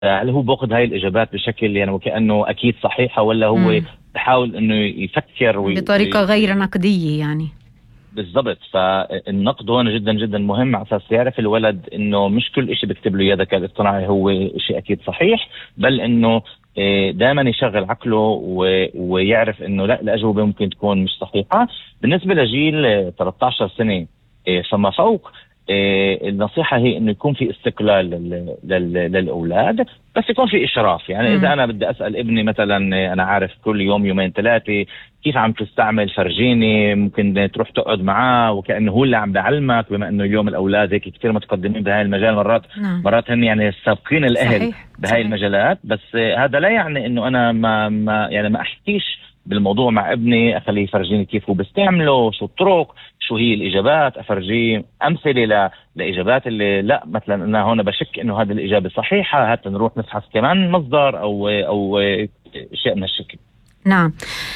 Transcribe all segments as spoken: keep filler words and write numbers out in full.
هل هو باخذ هاي الإجابات بشكل يعني وكأنه أكيد صحيحة، ولا هو مم. بحاول إنه يفكر وي... بطريقة غير نقدية يعني. بالضبط. فالنقد هون جدا جدا مهم على أساس يعرف الولد إنه مش كل إشي بيكتب له إياه الذكاء الاصطناعي هو إشي أكيد صحيح، بل إنه دائما يشغل عقله ويعرف إنه لا، الأجوبة ممكن تكون مش صحيحة. بالنسبة لجيل ثلاثة عشر سنة فما فوق، النصيحة هي إنه يكون في استقلال للأولاد، بس يكون في إشراف. يعني م. إذا أنا بدي أسأل ابني مثلا، أنا عارف كل يوم يومين ثلاثة كيف عم تستعمل، فرجيني، ممكن تروح تقعد معاه وكأنه هو اللي عم بعلمك، بما إنه اليوم الأولاد هيك كتير متقدمين بهاي المجال، مرات م. مرات هم يعني سابقين الأهل صحيح. بهاي صحيح. المجالات. بس هذا لا يعني إنه أنا ما, ما يعني ما أحكيش بالموضوع مع ابني، أخليه يفرجيني كيف هو بيستعمله، شو الطرق، شو هي الإجابات، أفرجيه أمثلة ل... لإجابات اللي لا مثلا أنا هون بشك إنه هذه الإجابة صحيحة، هات نروح نبحث كمان مصدر أو أو شيء من الشكل. نعم.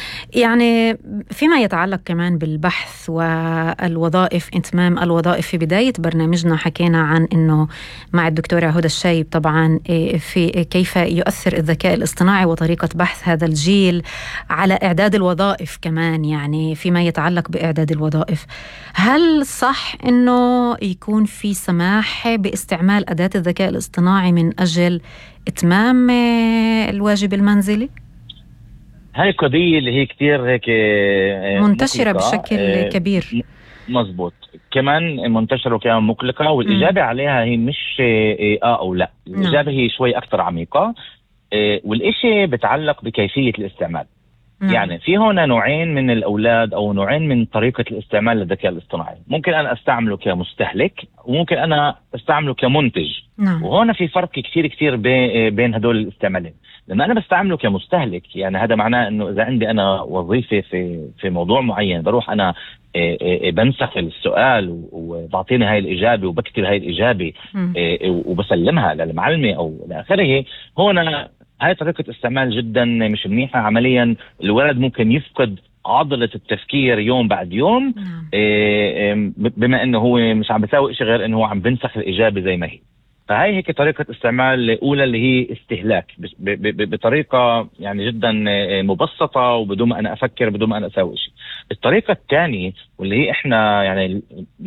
يعني فيما يتعلق كمان بالبحث والوظائف، إتمام الوظائف، في بداية برنامجنا حكينا عن أنه مع الدكتورة هدى الشايب طبعا في كيف يؤثر الذكاء الاصطناعي وطريقة بحث هذا الجيل على إعداد الوظائف كمان. يعني فيما يتعلق بإعداد الوظائف، هل صح أنه يكون في سماح باستعمال أداة الذكاء الاصطناعي من أجل إتمام الواجب المنزلي؟ هاي قضية اللي هي كتير هيك منتشرة بشكل كبير. مزبوط، كمان منتشرة وكمان مقلقة، والإجابة م. عليها هي مش آه أو لا، الإجابة م. هي شوي أكثر عميقة، والإشي بتعلق بكيفية الاستعمال. م. يعني في هنا نوعين من الأولاد أو نوعين من طريقة الاستعمال للذكاء الاصطناعي. ممكن أنا أستعمله كمستهلك، وممكن أنا أستعمله كمنتج. م. وهنا في فرق كتير كتير بين هدول الاستعمالين. لما أنا بستعمله كمستهلك، يعني هذا معناه إنه إذا عندي أنا وظيفة في في موضوع معين، بروح أنا بنسخ السؤال وبعطيني هاي الإجابة وبكتب هاي الإجابة وبسلمها للمعلمة أو لآخره. هنا هاي طريقة استعمال جدا مش منيحة. عمليا الولد ممكن يفقد عضلة التفكير يوم بعد يوم، بما إنه هو مش عم بيساوي إشي غير إنه هو عم بنسخ الإجابة زي ما هي. فهي هيك طريقة استعمال الأولى اللي هي استهلاك بطريقة يعني جدا مبسطة وبدون ما أنا أفكر، بدون ما أنا أسوي شيء. الطريقة الثانية واللي هي إحنا يعني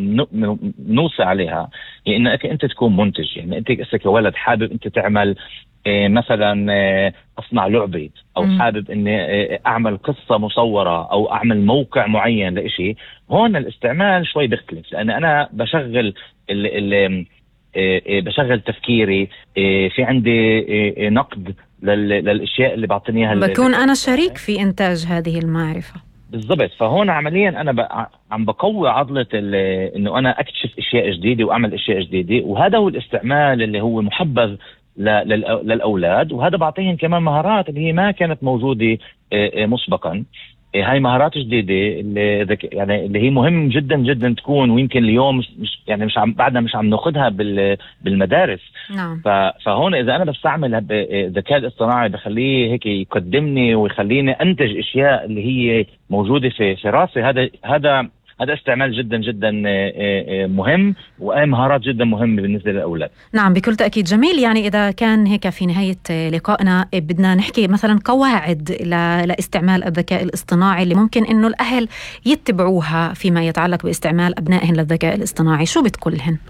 نوصي عليها هي إنك أنت تكون منتج. يعني أنت كولد حابب أنت تعمل مثلا أصنع لعبة، أو م. حابب إني أعمل قصة مصورة أو أعمل موقع معين لإشي، هون الاستعمال شوي بيختلف، لأن أنا بشغل ال ال بشغل تفكيري، في عندي نقد للأشياء اللي بعطيني اياها، بكون أنا شريك في إنتاج هذه المعرفة. بالضبط. فهون عمليا أنا عم بقوي عضلة إنه أنا أكتشف أشياء جديدة وأعمل أشياء جديدة، وهذا هو الاستعمال اللي هو محبذ للأولاد. وهذا بعطيهم كمان مهارات اللي هي ما كانت موجودة مسبقا. هاي مهارات جديدة اللي يعني اللي هي مهم جدا جدا تكون، ويمكن اليوم مش يعني مش عم بعدنا مش عم ناخدها بالمدارس. نعم. فهون إذا أنا بستعمل الذكاء الاصطناعي بخليه هيك يقدمني ويخليني أنتج أشياء اللي هي موجودة في في راسي، هذا هذا هذا استعمال جدا جدا مهم، وأي مهارات جدا مهمة بالنسبة للأولاد. نعم بكل تأكيد. جميل. يعني إذا كان هيك في نهاية لقائنا بدنا نحكي مثلا قواعد لاستعمال الذكاء الاصطناعي اللي ممكن إنه الأهل يتبعوها فيما يتعلق باستعمال أبنائهم للذكاء الاصطناعي، شو بتقولهن؟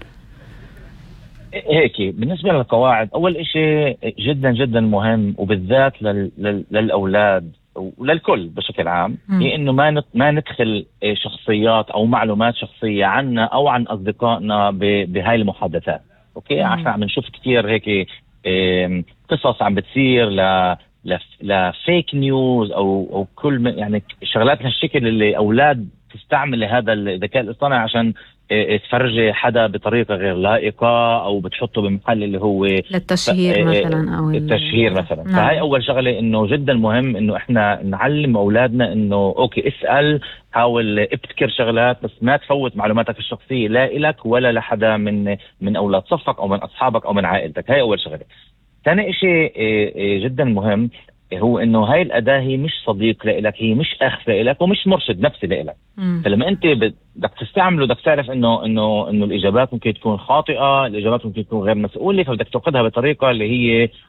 هيك بالنسبة للقواعد، أول إشي جدا جدا مهم وبالذات لل... لل... للأولاد وللكل بشكل عام، هي إنه ما ما ندخل شخصيات أو معلومات شخصية عنا أو عن أصدقائنا بهاي المحادثات. أوكي، عشان عم نشوف كتير هيك قصص عم بتصير ل لفيك نيوز أو أو كل يعني شغلات هالشكل اللي أولاد تستعمل هذا الذكاء الاصطناعي عشان تفرجي حدا بطريقة غير لائقة أو بتحطه بمحل اللي هو للتشهير مثلا أو التشهير مثلا. نعم. فهي أول شغلة إنه جدا مهم إنه إحنا نعلم أولادنا إنه أوكي اسأل، حاول ابتكر شغلات، بس ما تفوت معلوماتك الشخصية لا إلك ولا لحدا من من أولاد صفك أو من أصحابك أو من عائلتك. هاي أول شغلة. ثاني شيء جدا مهم هو إنه هاي الأداة هي مش صديق لإلك، هي مش أخ لإلك ومش مرشد نفسي لإلك. فلما أنت بدك تستعمله بدك تعرف إنه إنه إنه الإجابات ممكن تكون خاطئة، الإجابات ممكن تكون غير مسؤولة، فبدك تأخذها بطريقة اللي هي